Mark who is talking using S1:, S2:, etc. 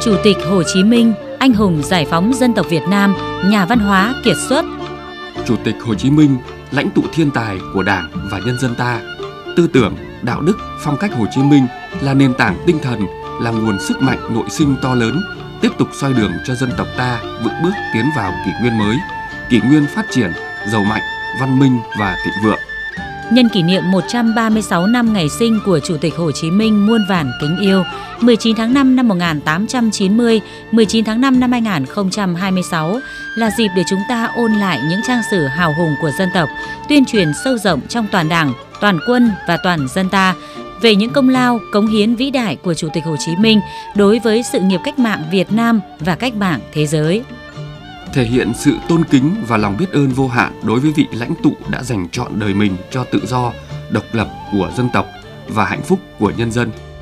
S1: Chủ tịch Hồ Chí Minh, anh hùng giải phóng dân tộc Việt Nam, nhà văn hóa kiệt xuất.
S2: Chủ tịch Hồ Chí Minh, lãnh tụ thiên tài của Đảng và nhân dân ta. Tư tưởng, đạo đức, phong cách Hồ Chí Minh là nền tảng tinh thần, là nguồn sức mạnh nội sinh to lớn, tiếp tục soi đường cho dân tộc ta vững bước tiến vào kỷ nguyên mới, kỷ nguyên phát triển, giàu mạnh, văn minh và thịnh vượng.
S1: Nhân kỷ niệm 136 năm ngày sinh của Chủ tịch Hồ Chí Minh muôn vàn kính yêu, 19 tháng 5 năm 1890, 19 tháng 5 năm 2026 là dịp để chúng ta ôn lại những trang sử hào hùng của dân tộc, tuyên truyền sâu rộng trong toàn Đảng, toàn quân và toàn dân ta về những công lao, cống hiến vĩ đại của Chủ tịch Hồ Chí Minh đối với sự nghiệp cách mạng Việt Nam và cách mạng thế giới.
S2: Thể hiện sự tôn kính và lòng biết ơn vô hạn đối với vị lãnh tụ đã dành trọn đời mình cho tự do, độc lập của dân tộc và hạnh phúc của nhân dân.